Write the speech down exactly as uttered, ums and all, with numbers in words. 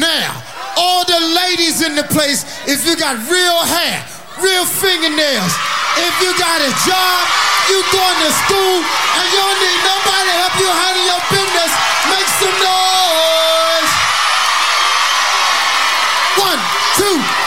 Now, all the ladies in the place, if you got real hair, real fingernails, if you got a job, you going to school, and you don't need nobody to help you handle